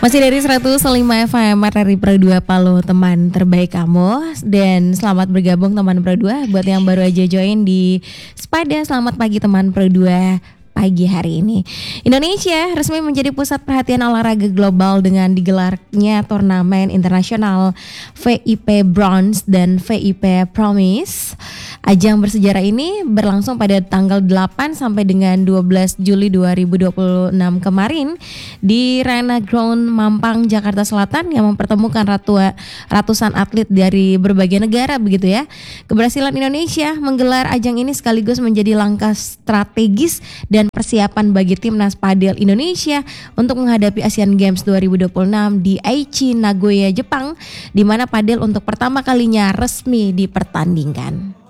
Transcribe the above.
Masih dari 105 FM RRI Pro 2 Palu, teman terbaik kamu. Dan selamat bergabung teman Pro 2. Buat yang baru aja join di Spada, selamat pagi teman Pro 2 pagi hari ini. Indonesia resmi menjadi pusat perhatian olahraga global dengan digelarnya turnamen internasional VIP Bronze dan VIP Promise. Ajang bersejarah ini berlangsung pada tanggal 8 sampai dengan 12 Juli 2026 kemarin di Rana Ground Mampang, Jakarta Selatan yang mempertemukan ratusan atlet dari berbagai negara begitu ya. Keberhasilan Indonesia menggelar ajang ini sekaligus menjadi langkah strategis dan persiapan bagi timnas padel Indonesia untuk menghadapi Asian Games 2026 di Aichi, Nagoya, Jepang, di mana padel untuk pertama kalinya resmi dipertandingkan.